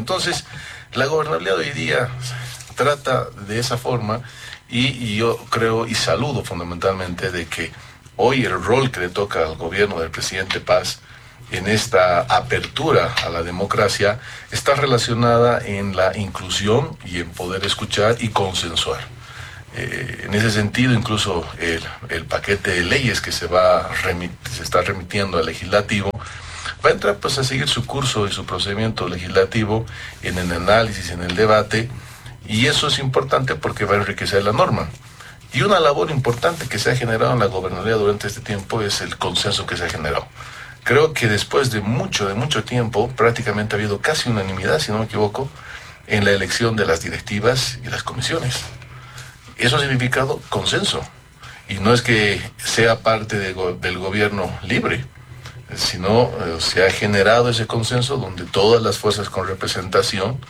Entonces, la gobernabilidad hoy día trata de esa forma y yo creo y saludo fundamentalmente de que hoy el rol que le toca al gobierno del presidente Paz en esta apertura a la democracia está relacionada en la inclusión y en poder escuchar y consensuar. En ese sentido, incluso el paquete de leyes que se está remitiendo al legislativo va a entrar pues a seguir su curso y su procedimiento legislativo en el análisis, en el debate, y eso es importante porque va a enriquecer la norma. Y una labor importante que se ha generado en la gobernabilidad durante este tiempo es el consenso que se ha generado. Creo que después de mucho tiempo, prácticamente ha habido casi unanimidad, si no me equivoco, en la elección de las directivas y las comisiones. Eso ha significado consenso. Y no es que sea parte del gobierno libre, sino se ha generado ese consenso donde todas las fuerzas con representación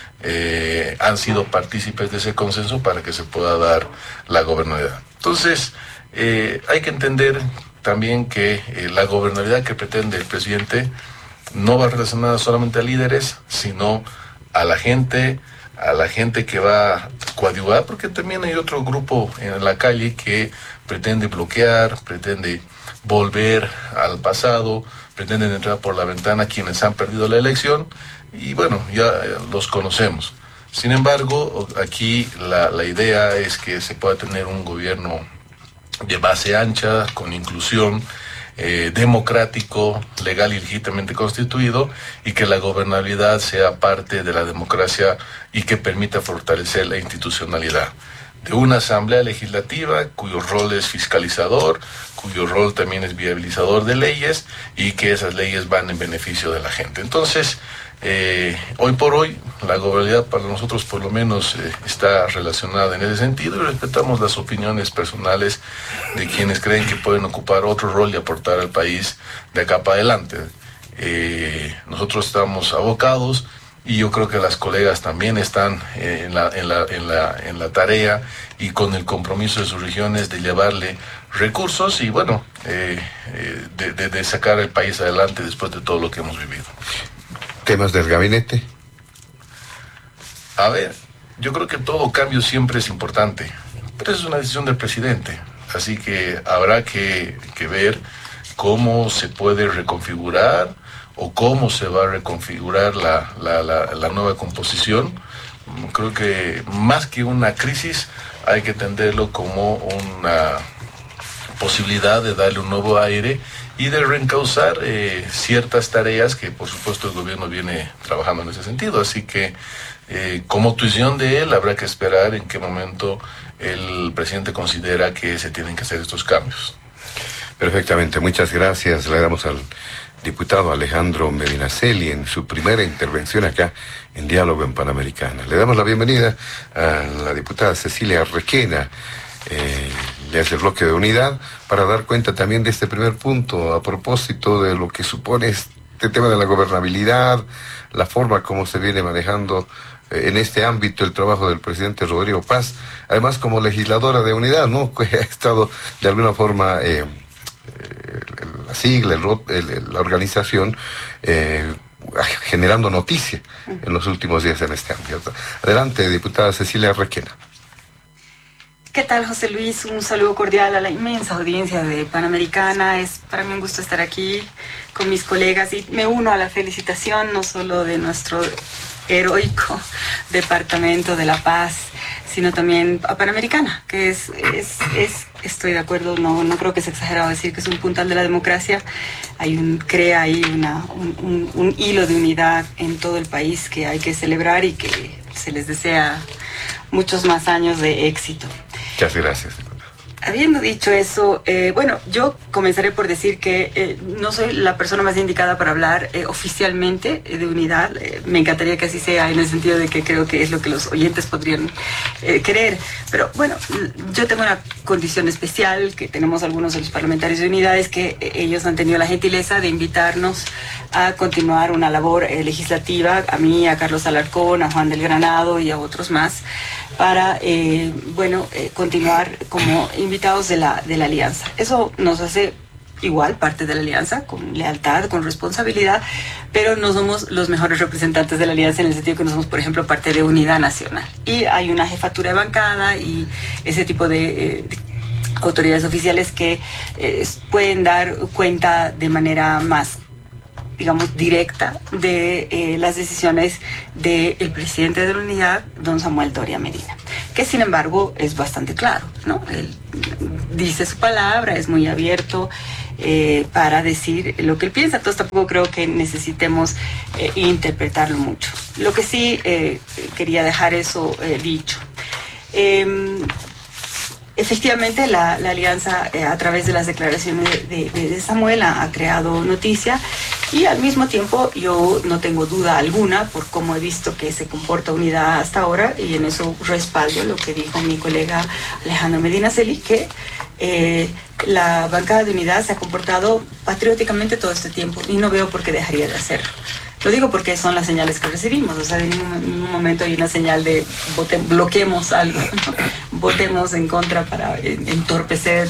han sido partícipes de ese consenso para que se pueda dar la gobernabilidad. Entonces, hay que entender también que la gobernabilidad que pretende el presidente no va relacionada solamente a líderes, sino a la gente que va a coadyuvar, porque también hay otro grupo en la calle que pretende bloquear, pretende volver al pasado, pretenden entrar por la ventana quienes han perdido la elección, y bueno, ya los conocemos. Sin embargo, aquí la idea es que se pueda tener un gobierno de base ancha, con inclusión, democrático, legal y legítimamente constituido, y que la gobernabilidad sea parte de la democracia y que permita fortalecer la institucionalidad de una asamblea legislativa cuyo rol es fiscalizador, cuyo rol también es viabilizador de leyes y que esas leyes van en beneficio de la gente. Entonces, hoy por hoy, la gobernabilidad para nosotros por lo menos está relacionada en ese sentido, y respetamos las opiniones personales de quienes creen que pueden ocupar otro rol y aportar al país de acá para adelante. Nosotros estamos abocados, y yo creo que las colegas también están en la tarea y con el compromiso de sus regiones de llevarle recursos y bueno, de sacar el país adelante después de todo lo que hemos vivido. ¿Temas del gabinete? A ver, yo creo que todo cambio siempre es importante, pero es una decisión del presidente, así que habrá que ver cómo se puede reconfigurar o cómo se va a reconfigurar la nueva composición. Creo que más que una crisis hay que entenderlo como una posibilidad de darle un nuevo aire y de reencauzar ciertas tareas que por supuesto el gobierno viene trabajando en ese sentido. Así que como tuición de él habrá que esperar en qué momento el presidente considera que se tienen que hacer estos cambios. Perfectamente, muchas gracias. Le damos al diputado Alejandro Medinaceli en su primera intervención acá en Diálogo en Panamericana. Le damos la bienvenida a la diputada Cecilia Requena, ya es el bloque de unidad, para dar cuenta también de este primer punto a propósito de lo que supone este tema de la gobernabilidad, la forma como se viene manejando en este ámbito el trabajo del presidente Rodrigo Paz, además como legisladora de unidad, ¿no? Que ha estado de alguna forma la sigla, la organización, generando noticia en los últimos días en este ámbito. Adelante, diputada Cecilia Requena. ¿Qué tal, José Luis? Un saludo cordial a la inmensa audiencia de Panamericana. Es para mí un gusto estar aquí con mis colegas y me uno a la felicitación no solo de nuestro heroico Departamento de la Paz, sino también a Panamericana, que estoy de acuerdo, no creo que es exagerado decir que es un puntal de la democracia. Crea ahí un hilo de unidad en todo el país que hay que celebrar y que se les desea muchos más años de éxito. Muchas gracias. Habiendo dicho eso, bueno, yo comenzaré por decir que no soy la persona más indicada para hablar oficialmente de unidad. Me encantaría que así sea, en el sentido de que creo que es lo que los oyentes podrían querer. Pero bueno, yo tengo una condición especial que tenemos algunos de los parlamentarios de unidad, es que ellos han tenido la gentileza de invitarnos a continuar una labor legislativa, a mí, a Carlos Alarcón, a Juan del Granado y a otros más, para, continuar como invitados de la alianza. Eso nos hace igual parte de la alianza, con lealtad, con responsabilidad, pero no somos los mejores representantes de la alianza en el sentido que no somos, por ejemplo, parte de Unidad Nacional. Y hay una jefatura de bancada y ese tipo de autoridades oficiales que pueden dar cuenta de manera más, digamos, directa de las decisiones del presidente de la unidad, don Samuel Doria Medina, que sin embargo es bastante claro, ¿no? Él dice su palabra, es muy abierto para decir lo que él piensa, entonces tampoco creo que necesitemos interpretarlo mucho. Lo que sí quería dejar eso dicho. Efectivamente, la alianza, a través de las declaraciones de Samuel, ha creado noticia, y al mismo tiempo yo no tengo duda alguna por cómo he visto que se comporta Unidad hasta ahora, y en eso respaldo lo que dijo mi colega Alejandro Medinaceli, que la bancada de Unidad se ha comportado patrióticamente todo este tiempo y no veo por qué dejaría de hacerlo. Lo digo porque son las señales que recibimos, o sea, en un momento hay una señal de bloqueemos algo, ¿no? Votemos en contra para entorpecer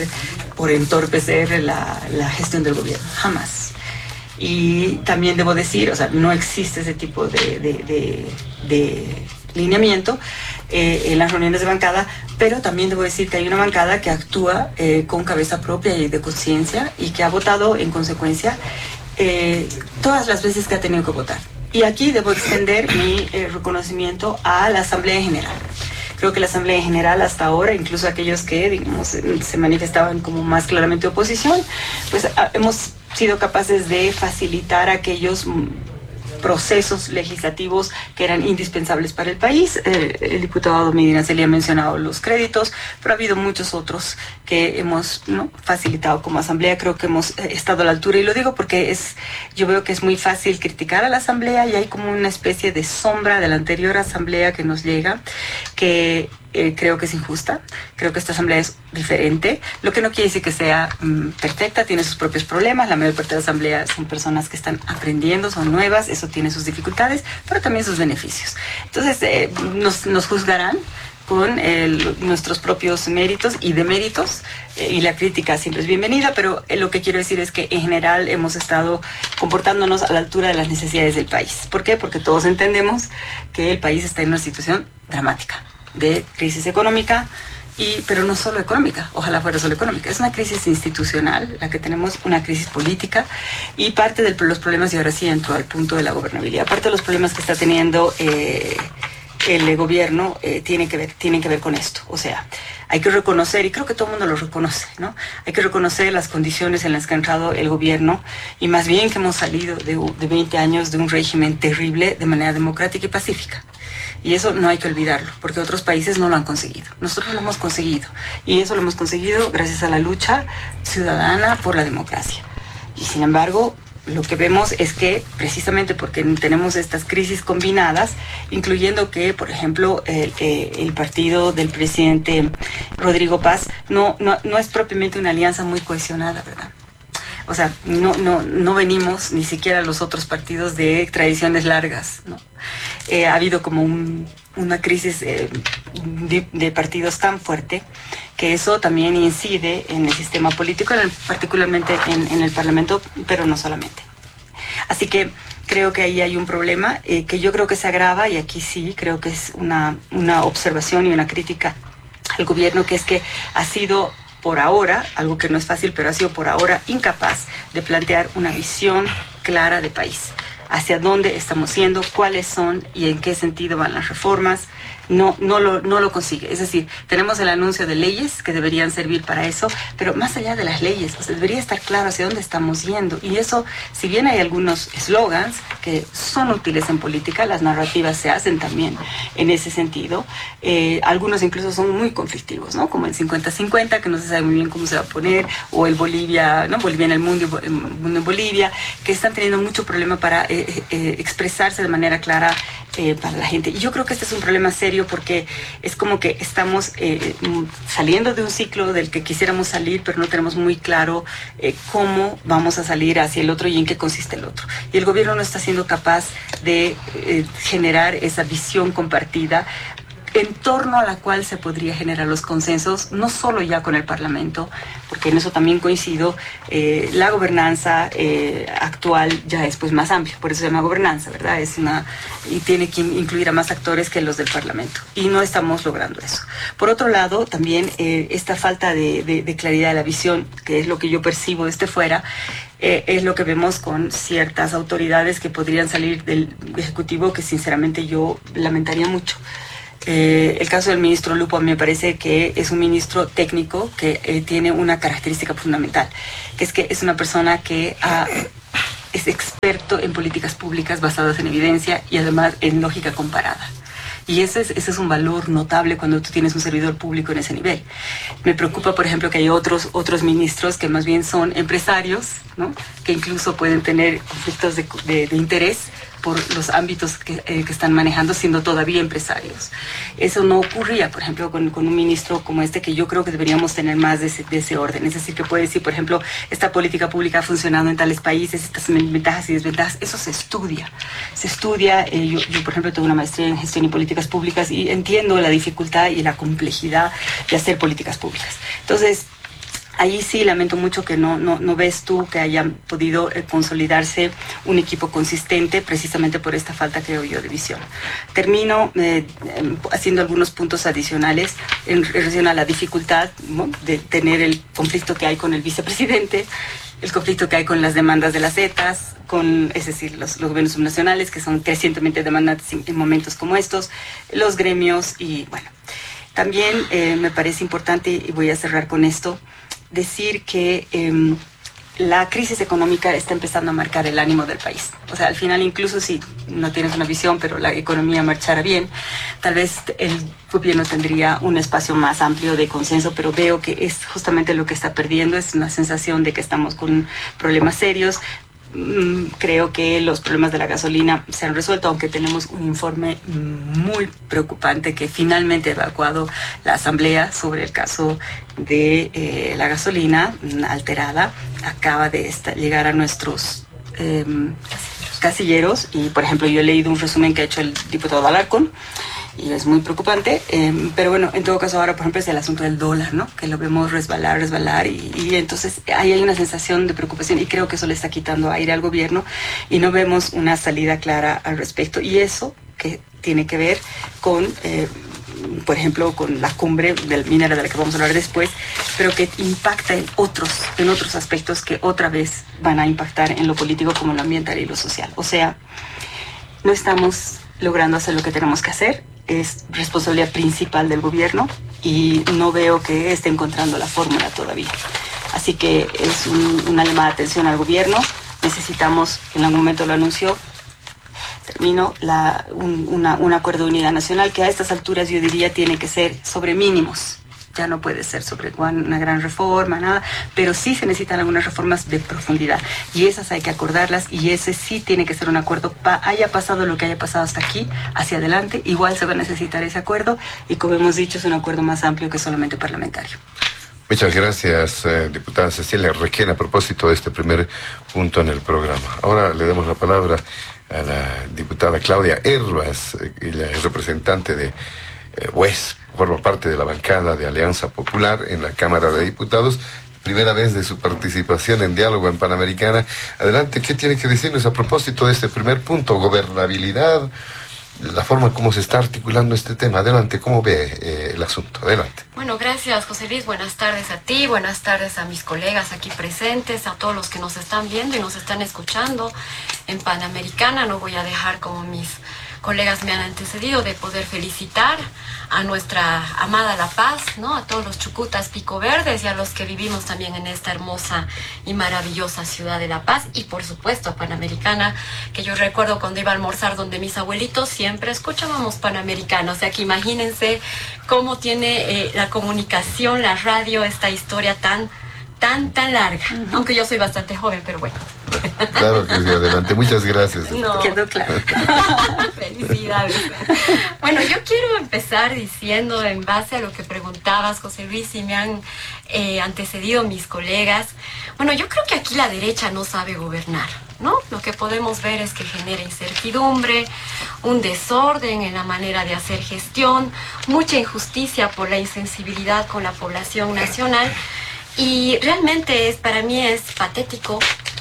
la gestión del gobierno, jamás. Y también debo decir, o sea, no existe ese tipo de lineamiento en las reuniones de bancada, pero también debo decir que hay una bancada que actúa con cabeza propia y de conciencia, y que ha votado en consecuencia todas las veces que ha tenido que votar. Y aquí debo extender mi reconocimiento a la Asamblea General. Creo que la Asamblea General hasta ahora, incluso aquellos que, digamos, se manifestaban como más claramente oposición, pues hemos sido capaces de facilitar aquellos procesos legislativos que eran indispensables para el país. El diputado Medinaceli ha mencionado los créditos, pero ha habido muchos otros que hemos, ¿no?, facilitado como asamblea. Creo que hemos estado a la altura, y lo digo porque yo veo que es muy fácil criticar a la asamblea, y hay como una especie de sombra de la anterior asamblea que nos llega, que creo que es injusta. Creo que esta asamblea es diferente, lo que no quiere decir que sea perfecta, tiene sus propios problemas. La mayor parte de la asamblea son personas que están aprendiendo, son nuevas, eso tiene sus dificultades, pero también sus beneficios. Entonces nos juzgarán con nuestros propios méritos y deméritos, y la crítica siempre es bienvenida, pero lo que quiero decir es que en general hemos estado comportándonos a la altura de las necesidades del país. ¿Por qué? Porque todos entendemos que el país está en una situación dramática de crisis económica, pero no solo económica, ojalá fuera solo económica, es una crisis institucional, la que tenemos, una crisis política, y parte de los problemas, y ahora sí entro al punto de la gobernabilidad, parte de los problemas que está teniendo el gobierno tienen que ver con esto. O sea, hay que reconocer, y creo que todo el mundo lo reconoce, ¿no? Hay que reconocer las condiciones en las que ha entrado el gobierno, y más bien que hemos salido de 20 años de un régimen terrible de manera democrática y pacífica. Y eso no hay que olvidarlo, porque otros países no lo han conseguido. Nosotros lo hemos conseguido, y eso lo hemos conseguido gracias a la lucha ciudadana por la democracia. Y sin embargo, lo que vemos es que precisamente porque tenemos estas crisis combinadas, incluyendo que, por ejemplo, el partido del presidente Rodrigo Paz no es propiamente una alianza muy cohesionada, ¿verdad? O sea, no venimos ni siquiera los otros partidos de tradiciones largas, ¿no? Ha habido como una crisis de partidos tan fuerte que eso también incide en el sistema político, particularmente en el Parlamento, pero no solamente. Así que creo que ahí hay un problema que yo creo que se agrava, y aquí sí creo que es una observación y una crítica al gobierno, que es que ha sido por ahora, algo que no es fácil, pero ha sido por ahora incapaz de plantear una visión clara de país. Hacia dónde estamos yendo, cuáles son y en qué sentido van las reformas. No lo consigue. Es decir, tenemos el anuncio de leyes que deberían servir para eso, pero más allá de las leyes, o sea, debería estar claro hacia dónde estamos yendo. Y eso, si bien hay algunos eslogans que son útiles en política, las narrativas se hacen también en ese sentido. Algunos incluso son muy conflictivos, ¿no? Como el 50-50, que no se sabe muy bien cómo se va a poner, o el Bolivia, ¿no? Bolivia en el mundo en Bolivia, que están teniendo mucho problema para expresarse de manera clara para la gente. Y yo creo que este es un problema serio, porque es como que estamos saliendo de un ciclo del que quisiéramos salir, pero no tenemos muy claro cómo vamos a salir hacia el otro y en qué consiste el otro. Y el gobierno no está siendo capaz de generar esa visión compartida en torno a la cual se podría generar los consensos, no solo ya con el Parlamento, porque en eso también coincido, la gobernanza actual ya es pues más amplia, por eso se llama gobernanza, ¿verdad? Y tiene que incluir a más actores que los del Parlamento, y no estamos logrando eso. Por otro lado, también esta falta de claridad de la visión, que es lo que yo percibo desde fuera, es lo que vemos con ciertas autoridades que podrían salir del Ejecutivo, que sinceramente yo lamentaría mucho. El caso del ministro Lupo me parece que es un ministro técnico que tiene una característica fundamental, que es una persona que es experto en políticas públicas basadas en evidencia y además en lógica comparada. Y ese es un valor notable cuando tú tienes un servidor público en ese nivel. Me preocupa, por ejemplo, que hay otros ministros que más bien son empresarios, ¿no? Que incluso pueden tener conflictos de interés por los ámbitos que están manejando siendo todavía empresarios. Eso no ocurría, por ejemplo, con un ministro como este, que yo creo que deberíamos tener más de ese orden. Es decir, que puede decir, por ejemplo, esta política pública ha funcionado en tales países, estas ventajas y desventajas. Eso se estudia. Yo, por ejemplo, tengo una maestría en gestión y políticas públicas y entiendo la dificultad y la complejidad de hacer políticas públicas. Entonces, ahí sí lamento mucho que no ves tú que haya podido consolidarse un equipo consistente precisamente por esta falta, creo yo, de visión. Termino haciendo algunos puntos adicionales en relación a la dificultad, ¿no?, de tener el conflicto que hay con el vicepresidente, el conflicto que hay con las demandas de las ETAs, es decir, los gobiernos subnacionales, que son crecientemente demandantes en momentos como estos, los gremios y, bueno, también me parece importante, y voy a cerrar con esto, decir que la crisis económica está empezando a marcar el ánimo del país. O sea, al final, incluso si no tienes una visión, pero la economía marchara bien, tal vez el gobierno tendría un espacio más amplio de consenso, pero veo que es justamente lo que está perdiendo, es una sensación de que estamos con problemas serios. Creo que los problemas de la gasolina se han resuelto, aunque tenemos un informe muy preocupante que finalmente ha evacuado la Asamblea sobre el caso de la gasolina alterada. Acaba de llegar a nuestros casilleros y, por ejemplo, yo he leído un resumen que ha hecho el diputado Alarcón y es muy preocupante, pero bueno, en todo caso ahora, por ejemplo, es el asunto del dólar, ¿no? Que lo vemos resbalar y entonces ahí hay una sensación de preocupación y creo que eso le está quitando aire al gobierno y no vemos una salida clara al respecto, y eso que tiene que ver con, por ejemplo, con la cumbre del minero de la que vamos a hablar después, pero que impacta en otros aspectos que otra vez van a impactar en lo político como lo ambiental y lo social. O sea, no estamos logrando hacer lo que tenemos que hacer. Es responsabilidad principal del gobierno y no veo que esté encontrando la fórmula todavía. Así que es una llamada de atención al gobierno. Necesitamos, en algún momento lo anunció, un acuerdo de unidad nacional que a estas alturas yo diría tiene que ser sobre mínimos. Ya no puede ser sobre una gran reforma, nada, pero sí se necesitan algunas reformas de profundidad y esas hay que acordarlas, y ese sí tiene que ser un acuerdo, haya pasado lo que haya pasado hasta aquí, hacia adelante, igual se va a necesitar ese acuerdo, y como hemos dicho es un acuerdo más amplio que solamente parlamentario. Muchas gracias, diputada Cecilia Requena, a propósito de este primer punto en el programa. Ahora le damos la palabra a la diputada Claudia Hervas, ella es representante de UES, forma parte de la bancada de Alianza Popular en la Cámara de Diputados. Primera vez de su participación en Diálogo en Panamericana. Adelante, ¿qué tiene que decirnos a propósito de este primer punto? Gobernabilidad, la forma como se está articulando este tema. Adelante, ¿cómo ve el asunto? Adelante. Bueno, gracias, José Luis. Buenas tardes a ti, buenas tardes a mis colegas aquí presentes, a todos los que nos están viendo y nos están escuchando en Panamericana. No voy a dejar, como mis colegas me han antecedido, de poder felicitar a nuestra amada La Paz, ¿no? A todos los chucutas pico verdes y a los que vivimos también en esta hermosa y maravillosa ciudad de La Paz, y por supuesto a Panamericana, que yo recuerdo cuando iba a almorzar donde mis abuelitos siempre escuchábamos Panamericana. O sea que imagínense cómo tiene la comunicación, la radio, esta historia tan larga, aunque yo soy bastante joven, pero bueno. Claro que sí, adelante, muchas gracias. No. Quedó claro. Felicidades. Bueno, yo quiero empezar diciendo, en base a lo que preguntabas, José Luis, y me han antecedido mis colegas, bueno, yo creo que aquí la derecha no sabe gobernar, ¿no? Lo que podemos ver es que genera incertidumbre, un desorden en la manera de hacer gestión, mucha injusticia por la insensibilidad con la población nacional. Y realmente para mí es patético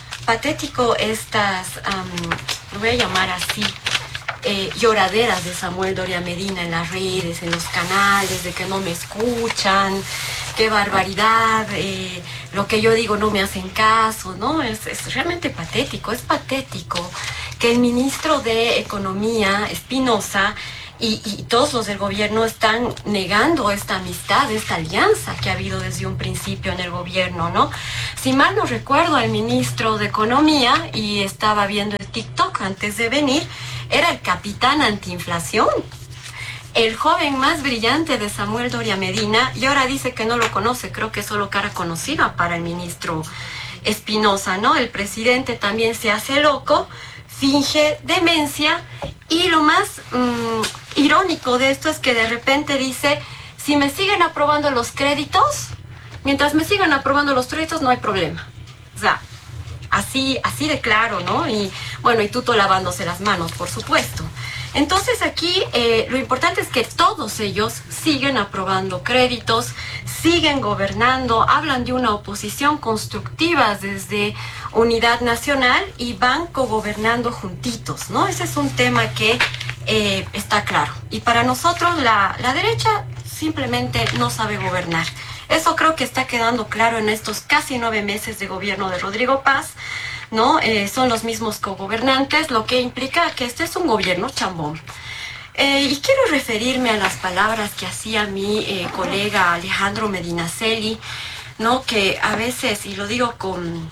estas, lo voy a llamar así, lloraderas de Samuel Doria Medina en las redes, en los canales, de que no me escuchan, qué barbaridad, lo que yo digo no me hacen caso, ¿no? Es realmente patético, es patético que el ministro de Economía, Espinosa, y todos los del gobierno están negando esta amistad, esta alianza que ha habido desde un principio en el gobierno, ¿no? Si mal no recuerdo, el ministro de Economía, y estaba viendo el TikTok antes de venir, era el capitán antiinflación, el joven más brillante de Samuel Doria Medina, y ahora dice que no lo conoce. Creo que es solo cara conocida para el ministro Espinosa, ¿no? El presidente también se hace loco, finge demencia, y lo más irónico de esto es que de repente dice, si me siguen aprobando los créditos, mientras me sigan aprobando los créditos no hay problema. O sea, así de claro, ¿no? Y bueno, y Tuto lavándose las manos, por supuesto. Entonces aquí lo importante es que todos ellos siguen aprobando créditos, siguen gobernando, hablan de una oposición constructiva desde Unidad Nacional y van cogobernando juntitos, ¿no? Ese es un tema que está claro. Y para nosotros la derecha simplemente no sabe gobernar. Eso creo que está quedando claro en estos casi 9 meses de gobierno de Rodrigo Paz, ¿no? Son los mismos cogobernantes, lo que implica que este es un gobierno chambón. Y quiero referirme a las palabras que hacía mi colega Alejandro Medinaceli, ¿no? Que a veces, y lo digo con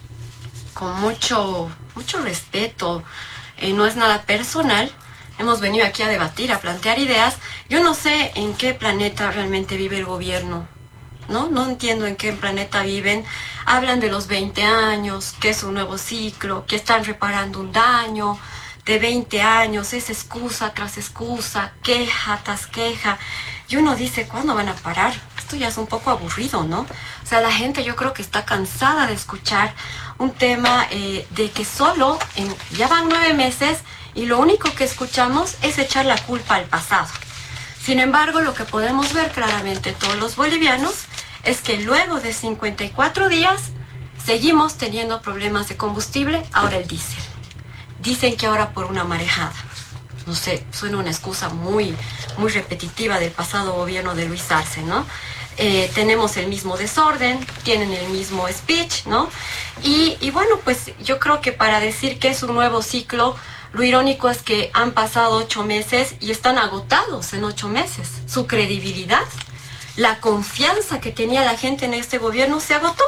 mucho respeto, no es nada personal, hemos venido aquí a debatir, a plantear ideas. Yo no sé en qué planeta realmente vive el gobierno, ¿no? No entiendo en qué planeta viven. Hablan de los 20 años, que es un nuevo ciclo, que están reparando un daño de 20 años, es excusa tras excusa, queja tras queja. Y uno dice, ¿cuándo van a parar? Esto ya es un poco aburrido, ¿no? O sea, la gente yo creo que está cansada de escuchar un tema de que ya van 9 meses y lo único que escuchamos es echar la culpa al pasado. Sin embargo, lo que podemos ver claramente todos los bolivianos es que luego de 54 días seguimos teniendo problemas de combustible, ahora el diésel. Dicen que ahora por una marejada. No sé, suena una excusa muy repetitiva del pasado gobierno de Luis Arce, ¿no? Tenemos el mismo desorden, tienen el mismo speech, ¿no? Y bueno, pues yo creo que para decir que es un nuevo ciclo, lo irónico es que han pasado 8 meses y están agotados en 8 meses. Su credibilidad, la confianza que tenía la gente en este gobierno se agotó.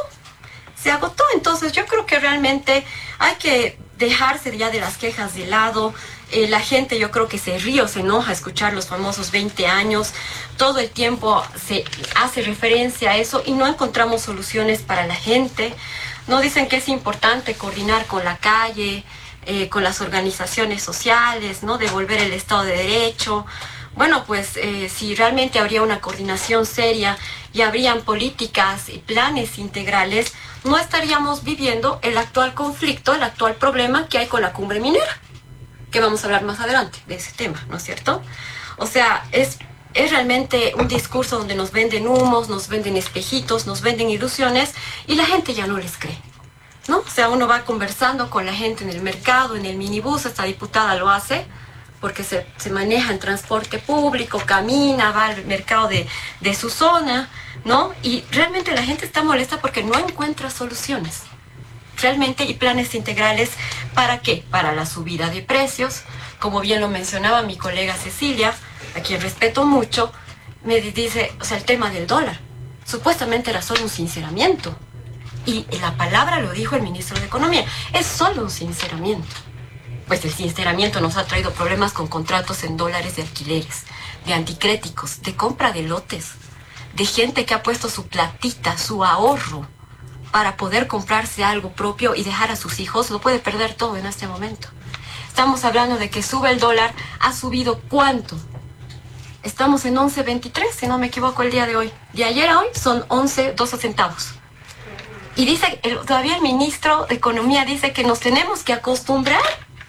Entonces yo creo que realmente hay que dejarse ya de las quejas de lado. La gente yo creo que se ríe o se enoja a escuchar los famosos 20 años. Todo el tiempo se hace referencia a eso y no encontramos soluciones para la gente. No dicen que es importante coordinar con la calle, con las organizaciones sociales, ¿no? Devolver el Estado de Derecho. Bueno, pues si realmente habría una coordinación seria y habrían políticas y planes integrales, no estaríamos viviendo el actual conflicto, el actual problema que hay con la cumbre minera, que vamos a hablar más adelante de ese tema, ¿no es cierto? O sea, es realmente un discurso donde nos venden humos, nos venden espejitos, nos venden ilusiones y la gente ya no les cree, ¿no? O sea, uno va conversando con la gente en el mercado, en el minibús, esta diputada lo hace, porque se maneja en transporte público, camina, va al mercado de su zona, ¿no? Y realmente la gente está molesta porque no encuentra soluciones. Realmente, y planes integrales, ¿para qué? Para la subida de precios. Como bien lo mencionaba mi colega Cecilia, a quien respeto mucho, me dice, o sea, el tema del dólar. Supuestamente era solo un sinceramiento. Y la palabra lo dijo el ministro de Economía. Es solo un sinceramiento. Pues el sinceramiento nos ha traído problemas con contratos en dólares de alquileres, de anticréticos, de compra de lotes, de gente que ha puesto su platita, su ahorro, para poder comprarse algo propio y dejar a sus hijos. Lo puede perder todo en este momento. Estamos hablando de que sube el dólar. ¿Ha subido cuánto? Estamos en 11.23, si no me equivoco, el día de hoy. De ayer a hoy son 11.12 centavos. Y dice, todavía el ministro de Economía dice que nos tenemos que acostumbrar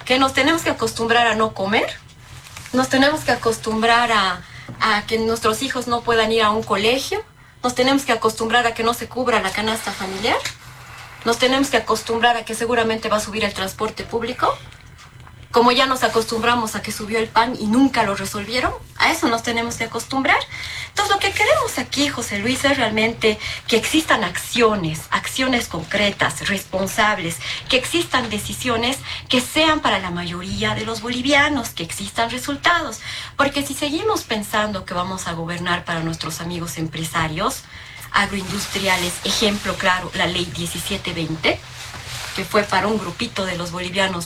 que nos tenemos que acostumbrar a no comer, nos tenemos que acostumbrar a que nuestros hijos no puedan ir a un colegio, nos tenemos que acostumbrar a que no se cubra la canasta familiar, nos tenemos que acostumbrar a que seguramente va a subir el transporte público, como ya nos acostumbramos a que subió el pan y nunca lo resolvieron, a eso nos tenemos que acostumbrar. Entonces lo que queremos aquí, José Luis, es realmente que existan acciones concretas, responsables, que existan decisiones que sean para la mayoría de los bolivianos, que existan resultados. Porque si seguimos pensando que vamos a gobernar para nuestros amigos empresarios, agroindustriales, ejemplo claro, la ley 1720, que fue para un grupito de los bolivianos